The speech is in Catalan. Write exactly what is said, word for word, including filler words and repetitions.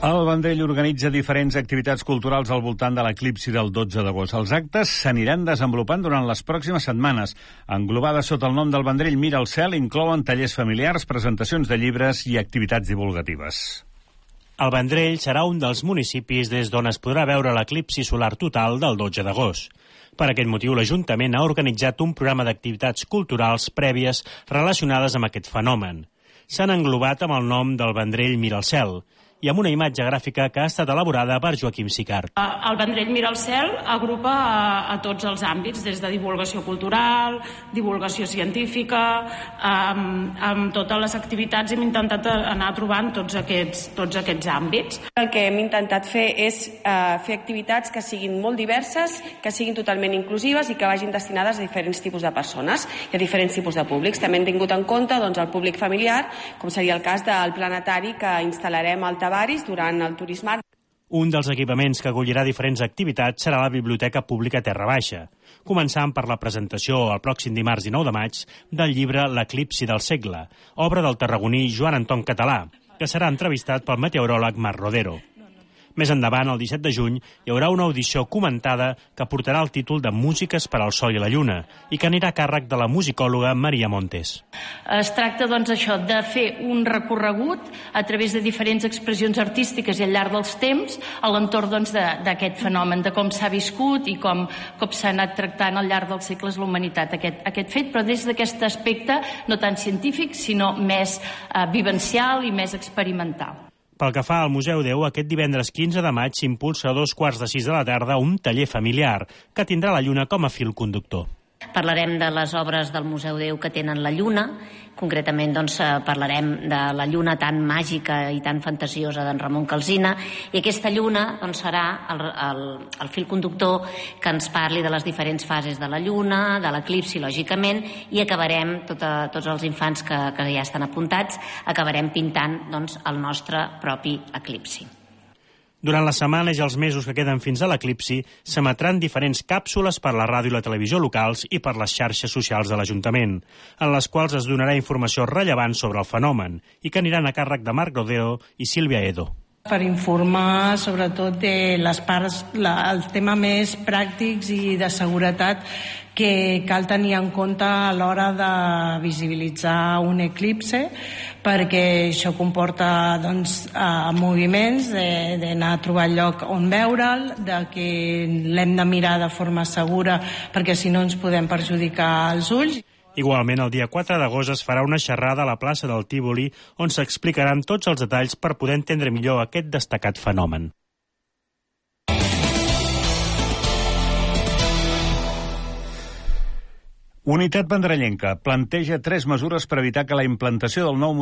El Vendrell organitza diferents activitats culturals al voltant de l'eclipsi del dotze d'agost. Els actes s'aniran desenvolupant durant les pròximes setmanes. Englobades sota el nom del Vendrell Mira el cel, inclouen tallers familiars, presentacions de llibres i activitats divulgatives. El Vendrell serà un dels municipis des d'on es podrà veure l'eclipsi solar total del dotze d'agost. Per aquest motiu, l'Ajuntament ha organitzat un programa d'activitats culturals prèvies relacionades amb aquest fenomen. S'han englobat amb el nom del Vendrell Mira el cel i amb una imatge gràfica que ha estat elaborada per Joaquim Sicart. El Vendrell Mira el cel agrupa a, a tots els àmbits, des de divulgació cultural, divulgació científica, amb, amb totes les activitats hem intentat anar trobant tots aquests, tots aquests àmbits. El que hem intentat fer és uh, fer activitats que siguin molt diverses, que siguin totalment inclusives i que vagin destinades a diferents tipus de persones i a diferents tipus de públics. També hem tingut en compte doncs, el públic familiar, com seria el cas del planetari que instal·larem al Tavaris durant el Turismar. Un dels equipaments que acollirà diferents activitats serà la Biblioteca Pública Terra Baixa, començant per la presentació el pròxim dimarts dinou de maig del llibre L'eclipsi del segle, obra del tarragoní Joan Anton Català, que serà entrevistat pel meteoròleg Marc Rodero. Més endavant, el disset de juny, hi haurà una audició comentada que portarà el títol de Músiques per al Sol i la Lluna i que anirà a càrrec de la musicòloga Maria Montes. Es tracta, doncs, això, de fer un recorregut a través de diferents expressions artístiques i al llarg dels temps a l'entorn doncs, d'aquest fenomen, de com s'ha viscut i com, com s'ha anat tractant al llarg dels segles la humanitat, aquest, aquest fet, però des d'aquest aspecte no tant científic, sinó més eh, vivencial i més experimental. Pel que fa al Museu Déu, aquest divendres quinze de maig s'impulsa a dos quarts de sis de la tarda un taller familiar que tindrà la lluna com a fil conductor. Parlarem de les obres del Museu Déu que tenen la lluna. Concretament doncs, parlarem de la lluna tan màgica i tan fantasiosa d'en Ramon Calsina, i aquesta lluna doncs, serà el, el, el fil conductor que ens parli de les diferents fases de la lluna, de l'eclipsi, lògicament, i acabarem, tota, tots els infants que, que ja estan apuntats, acabarem pintant doncs, el nostre propi eclipsi. Durant les setmanes i els mesos que queden fins a l'eclipsi, s'emetran diferents càpsules per la ràdio i la televisió locals i per les xarxes socials de l'Ajuntament, en les quals es donarà informació rellevant sobre el fenomen i que aniran a càrrec de Marc Rodero i Sílvia Edo. Per informar sobretot de les parts, la, el tema més pràctics i de seguretat que cal tenir en compte a l'hora de visibilitzar un eclipse, perquè això comporta doncs, eh, moviments d'anar a trobar el lloc on veure'l, de que l'hem de mirar de forma segura perquè si no ens podem perjudicar els ulls. Igualment, el dia quatre d'agost es farà una xerrada a la plaça del Tívoli on s'explicaran tots els detalls per poder entendre millor aquest destacat fenomen. Unitat Vendrellenca planteja tres mesures per evitar que la implantació del nou